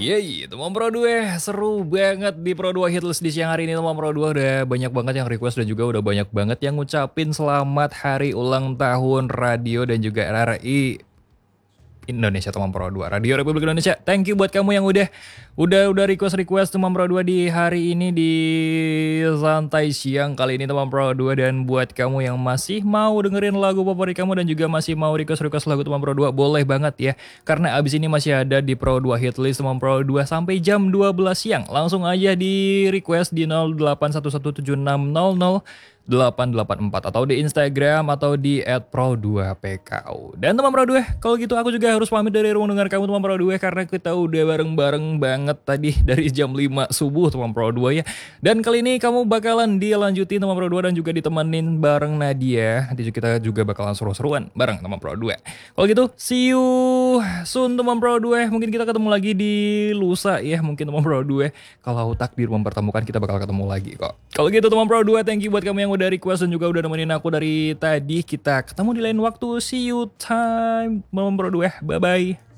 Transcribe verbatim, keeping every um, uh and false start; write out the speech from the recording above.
Yeay, teman Pro dua seru banget di Pro dua Hitlist di siang hari ini teman Pro dua. Udah banyak banget yang request dan juga udah banyak banget yang ngucapin selamat hari ulang tahun radio dan juga R R I Indonesia teman Pro dua, Radio Republik Indonesia. Thank you buat kamu yang udah udah udah request request teman Pro dua di hari ini di santai siang kali ini teman Pro dua, dan buat kamu yang masih mau dengerin lagu favorit kamu dan juga masih mau request request lagu teman Pro dua, boleh banget ya. Karena abis ini masih ada di Pro dua Hitlist teman Pro dua sampai jam dua belas siang. Langsung aja di request di nol delapan satu satu tujuh enam nol nol delapan delapan empat atau di Instagram atau di et pro dua p k u. Dan teman Pro dua, kalau gitu aku juga harus pamit dari ruang dengar kamu teman Pro dua, karena kita udah bareng-bareng banget tadi dari jam lima subuh teman Pro dua ya. Dan kali ini kamu bakalan dilanjutin teman Pro dua dan juga ditemenin bareng Nadia. Nanti kita juga bakalan seru-seruan bareng teman Pro dua. Kalau gitu, see you soon teman Pro dua. Mungkin kita ketemu lagi di lusa ya, mungkin teman Pro dua. Kalau takdir mempertemukan, kita bakal ketemu lagi kok. Kalau gitu teman Pro dua, thank you buat kamu yang udah request dan juga udah nemenin aku dari tadi. Kita ketemu di lain waktu. See you time teman Pro dua. Bye bye.